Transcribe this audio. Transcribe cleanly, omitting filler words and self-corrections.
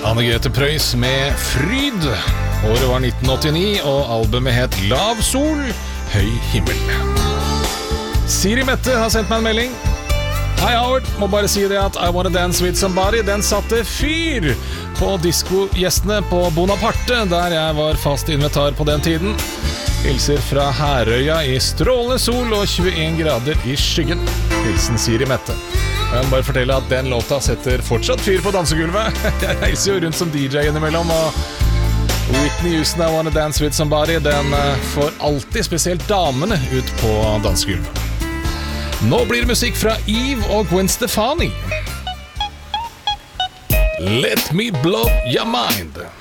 Anne-Grete Preus med Fryd. Året var 1989, og albumet het Lav sol, høy himmel. Siri Mette har sendt meg en melding. Hei Howard, må bare si det at I Wanna Dance With Somebody, den satte fyr på diskogjestene på Bonaparte, der jeg var fast invitar på den tiden. Hilser fra Herøya i strålende sol og 21 grader i skyggen. Hilsen Siri Mette. Jeg må bare fortelle at den låta setter fortsatt fyr på dansegulvet. Jeg reiser jo rundt som DJ innimellom, og Whitney Houston, I Wanna Dance With Somebody, den får alltid spesielt damene ut på dansegulvet. Nå blir det musikk fra Eve og Gwen Stefani. Let me blow your mind.